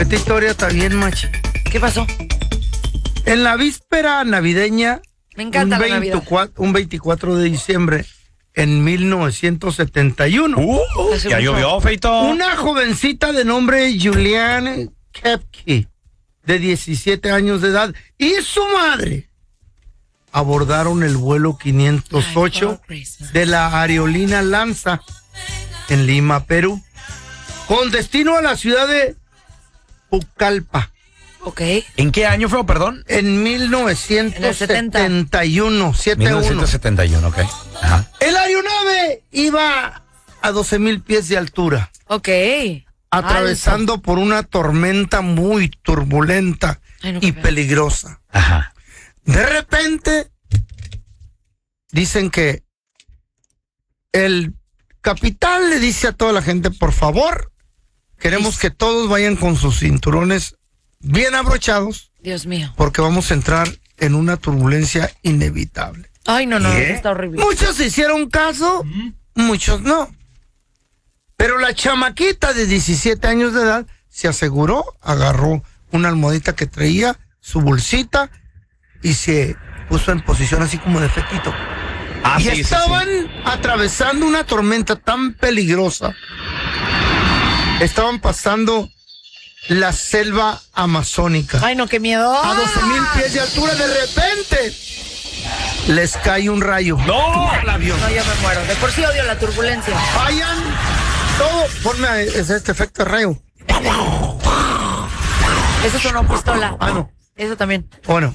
Esta historia está bien, machi. ¿Qué pasó? En la víspera navideña, Me encanta la Navidad. un 24 de diciembre, en 1971. Ya llovió, Feito. Una jovencita de nombre Julianne Kepke, de 17 años de edad, y su madre abordaron el vuelo 508 de la aerolínea Lanza en Lima, Perú, con destino a la ciudad de Pucallpa. Ok. ¿En qué año fue, perdón? En 1971, 1971, ok. Ajá. El aeronave iba a 12,000 pies de altura, Ok. atravesando por una tormenta muy turbulenta y peligrosa. Ajá. De repente, dicen que el capitán le dice a toda la gente, por favor, queremos que todos vayan con sus cinturones bien abrochados, Dios mío. porque vamos a entrar en una turbulencia inevitable. Ay, no, ¿Qué? está horrible. Muchos hicieron caso, muchos no. Pero la chamaquita de 17 años de edad se aseguró, agarró una almohadita que traía, su bolsita, y se puso en posición así como de fetito. Y estaban atravesando una tormenta tan peligrosa. Estaban pasando la selva amazónica. Ay, no, qué miedo. A 12,000 pies de altura, de repente les cae un rayo. ¡No! Al avión. No, yo me muero. De por sí odio la turbulencia. Vayan todo, ponme este efecto de rayo. Eso es una pistola. Ah, no. Eso también. Bueno,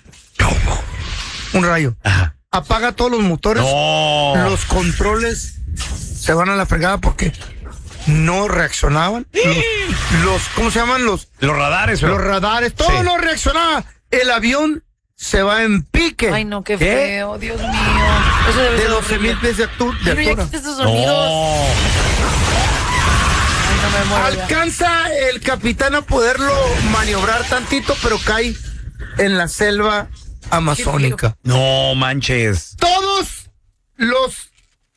un rayo. Ajá. Apaga todos los motores. No. Los controles se van a la fregada porque no reaccionaban. ¿Cómo se llaman? Los radares, pero... Los radares, todo Sí. no reaccionaba. El avión se va en pique. Ay, no, qué ¿Qué? feo, Dios mío. Eso debe De ser 12,000 pies de altura. Pero ya quita esos sonidos. No. Ay, no me muero ya. Alcanza el capitán a poderlo maniobrar tantito, pero cae en la selva amazónica. No manches. Todos los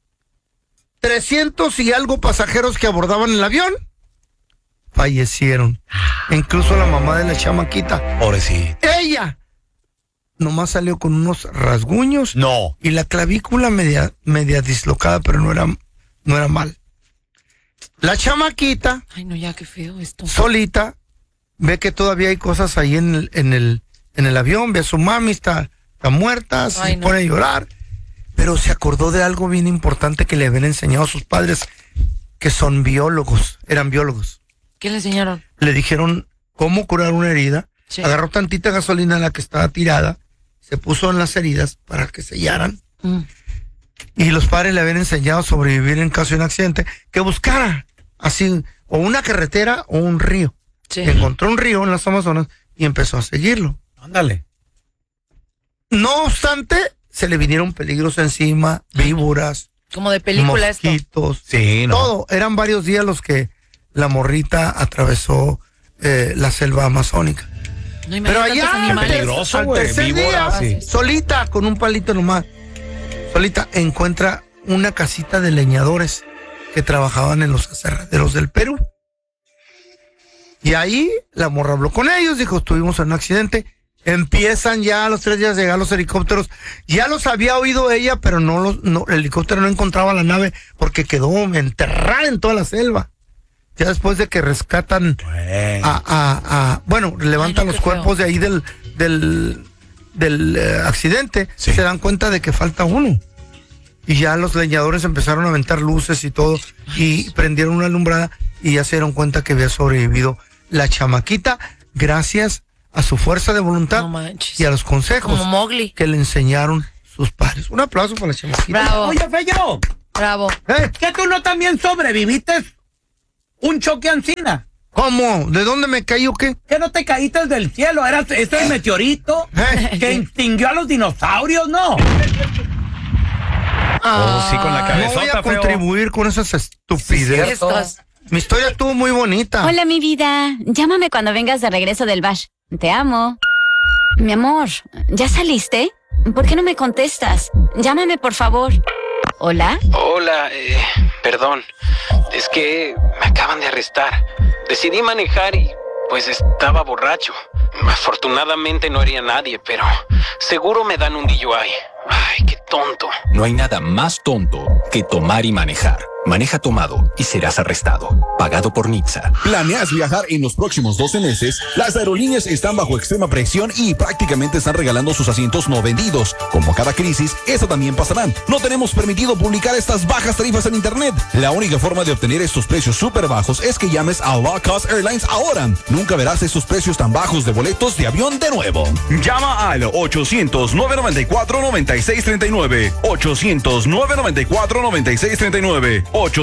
300 y algo pasajeros que abordaban el avión fallecieron. Incluso la mamá de la chamaquita. Pobrecita. Ella nomás salió con unos rasguños. No. Y la clavícula media dislocada, pero no era mal. La chamaquita, Ay, no, ya, qué feo esto. solita, ve que todavía hay cosas ahí en el avión, ve a su mami, está muerta, se Ay, no. pone a llorar, pero se acordó de algo bien importante que le habían enseñado a sus padres, que eran biólogos. ¿Qué le enseñaron? Le dijeron cómo curar una herida, Sí. agarró tantita gasolina en la que estaba tirada, se puso en las heridas para que sellaran, y los padres le habían enseñado a sobrevivir en caso de un accidente, que buscara así, o una carretera o un río. Sí. Encontró un río en las Amazonas y empezó a seguirlo. Ándale. No obstante, se le vinieron peligros encima, víboras, Como de película esto. mosquitos, Sí, no. todo. Eran varios días los que la morrita atravesó la selva amazónica. No, Pero imagínate tantos allá, animales. peligroso, al güey, tercer víboras, día, sí. solita, con un palito nomás, solita, encuentra una casita de leñadores que trabajaban en los aserraderos del Perú. Y ahí la morra habló con ellos, dijo, estuvimos en un accidente. Empiezan ya a los 3 días a llegar los helicópteros. Ya los había oído ella, pero el helicóptero no encontraba la nave porque quedó enterrada en toda la selva. Ya después de que rescatan levantan los cuerpos de ahí del accidente, Sí. se dan cuenta de que falta uno. Y ya los leñadores empezaron a aventar luces y todo, y prendieron una alumbrada y ya se dieron cuenta que había sobrevivido la chamaquita gracias a su fuerza de voluntad No manches. y a los consejos Como Mowgli. que le enseñaron sus padres. Un aplauso para la chamaquita. Bravo. Oye, Fello, Bravo. ¿que tú no también sobreviviste un choque ancina? ¿Cómo? ¿De dónde me caí o qué? ¿Que no te caíste del cielo? ¿Era ese meteorito que extinguió a los dinosaurios? No. Sí, con la No cabezota, voy a feo. contribuir con esas estupideces. Estas. Mi historia estuvo muy bonita. Hola, mi vida. Llámame cuando vengas de regreso del bar. Te amo. Mi amor, ¿ya saliste? ¿Por qué no me contestas? Llámame, por favor. ¿Hola? Hola, perdón. Es que me acaban de arrestar. Decidí manejar y Pues estaba borracho. Afortunadamente no hería a nadie, pero seguro me dan un DUI. Ay, qué tonto. No hay nada más tonto que tomar y manejar. Maneja tomado y serás arrestado. Pagado por NHTSA. ¿Planeas viajar en los próximos 12 meses? Las aerolíneas están bajo extrema presión y prácticamente están regalando sus asientos no vendidos. Como cada crisis, esta también pasará. No tenemos permitido publicar estas bajas tarifas en internet. La única forma de obtener estos precios súper bajos es que llames a Low Cost Airlines ahora. Nunca verás estos precios tan bajos de boletos de avión de nuevo. Llama al 800-994-9639. 800-994-9639.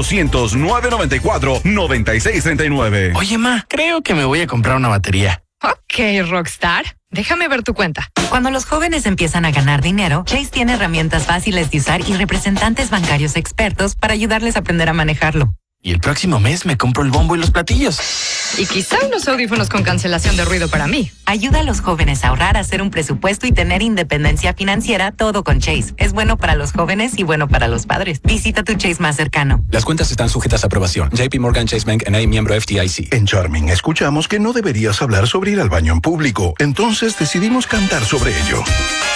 800-994-9639. Oye, ma, creo que me voy a comprar una batería. Ok, Rockstar. Déjame ver tu cuenta. Cuando los jóvenes empiezan a ganar dinero, Chase tiene herramientas fáciles de usar y representantes bancarios expertos para ayudarles a aprender a manejarlo. Y el próximo mes me compro el bombo y los platillos. Y quizá unos audífonos con cancelación de ruido para mí. Ayuda a los jóvenes a ahorrar, hacer un presupuesto y tener independencia financiera, todo con Chase. Es bueno para los jóvenes y bueno para los padres. Visita tu Chase más cercano. Las cuentas están sujetas a aprobación. JP Morgan Chase Bank N.A. miembro FDIC. En Charming escuchamos que no deberías hablar sobre ir al baño en público. Entonces decidimos cantar sobre ello.